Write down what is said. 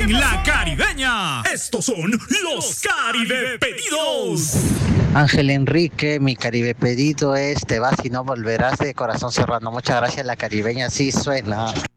en La Caribeña. Estos son los Caribe Pedidos. Ángel Enrique, mi Caribe pedido es Te vas y no volverás, de Corazón Serrano. Muchas gracias, La Caribeña sí suena.